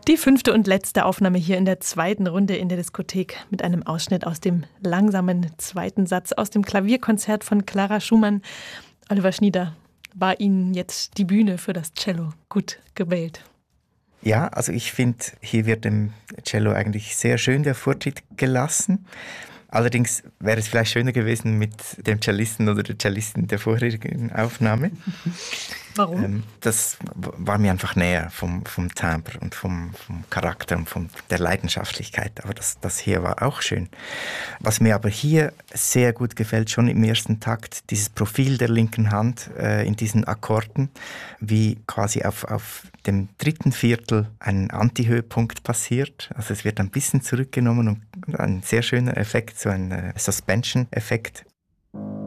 Die 5. und letzte Aufnahme hier in der 2. Runde in der Diskothek mit einem Ausschnitt aus dem langsamen 2. Satz aus dem Klavierkonzert von Clara Schumann. Oliver Schnieder, war Ihnen jetzt die Bühne für das Cello gut gewählt? Ja, also ich finde, hier wird dem Cello eigentlich sehr schön der Vortritt gelassen. Allerdings wäre es vielleicht schöner gewesen mit dem Cellisten oder der Cellistin der vorherigen Aufnahme. Warum? Das war mir einfach näher vom Timbre und vom Charakter und von der Leidenschaftlichkeit. Aber das hier war auch schön. Was mir aber hier sehr gut gefällt, schon im ersten Takt, dieses Profil der linken Hand in diesen Akkorden, wie quasi auf dem 3. Viertel ein Antihöhepunkt passiert. Also es wird ein bisschen zurückgenommen und ein sehr schöner Effekt, so ein Suspension-Effekt.